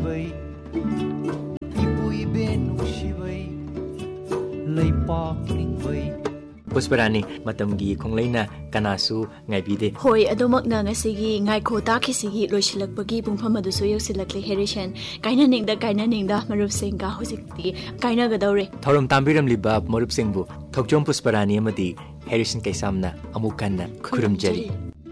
ꯅꯨꯡꯁꯤꯕꯩ ꯏꯄꯨ ꯏꯕꯦꯟ ꯅꯨꯡꯁꯤꯕꯩ ꯂꯩꯄꯥꯛ ꯅꯤꯡꯕꯩ Pusparani matamgi khongleina kanasu ngaibide hoi adomakna ngasigi ngaikho takhisigi loisilakpagi pungpham adusu yosilakle Harrison kaina ningda marup singka hojikti kaina gadawre thorom tambiram liba marup singbu thokjom Pusparani amadi Harrison kaisamna amukanna khurumjari